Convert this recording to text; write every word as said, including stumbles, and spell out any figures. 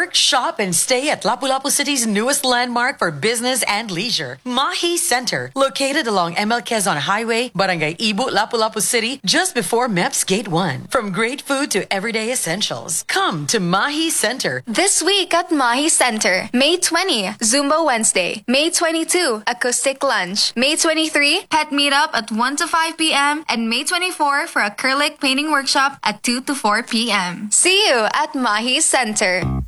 Work, shop, and stay at Lapu-Lapu City's newest landmark for business and leisure, Mahi Center, located along M L Quezon Highway, Barangay Ibu, Lapu-Lapu City, just before M E P S Gate one. From great food to everyday essentials, come to Mahi Center. This week at Mahi Center, May twentieth, Zumba Wednesday. May twenty-second, Acoustic Lunch. May twenty-third, Pet Meetup at one to five p.m. and May twenty-fourth for acrylic painting workshop at two to four p.m. See you at Mahi Center.